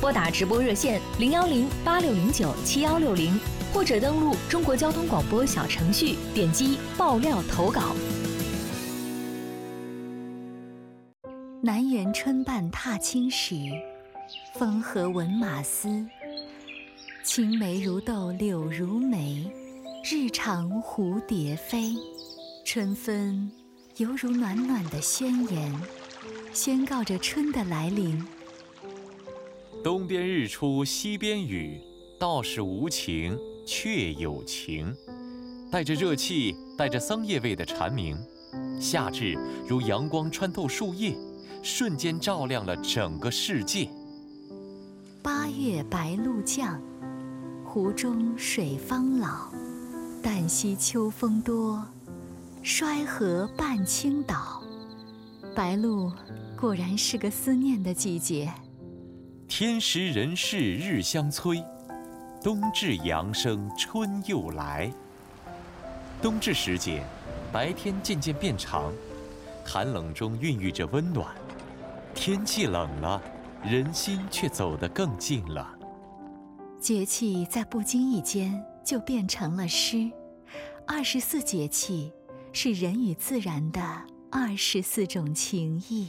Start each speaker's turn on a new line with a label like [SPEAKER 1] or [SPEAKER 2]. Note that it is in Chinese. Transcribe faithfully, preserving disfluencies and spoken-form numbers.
[SPEAKER 1] 拨打直播热线零幺零八六零九七幺六零，或者登录中国交通广播小程序，点击爆料投稿。
[SPEAKER 2] 南园春半踏青时，风和闻马嘶。青梅如豆柳如眉，日长蝴蝶飞。春分犹如暖暖的宣言，宣告着春的来临。
[SPEAKER 3] 东边日出西边雨，道是无晴却有晴。带着热气，带着桑叶味的蝉鸣，夏至如阳光穿透树叶，瞬间照亮了整个世界。
[SPEAKER 2] 八月白露降，湖中水方老。旦夕秋风多，衰河半倾倒。白露果然是个思念的季节。
[SPEAKER 3] 天时人事日相催，冬至阳生春又来。冬至时节，白天渐渐变长，寒冷中孕育着温暖。天气冷了，人心却走得更近了。
[SPEAKER 2] 节气在不经意间就变成了诗。二十四节气是人与自然的二十四种情谊。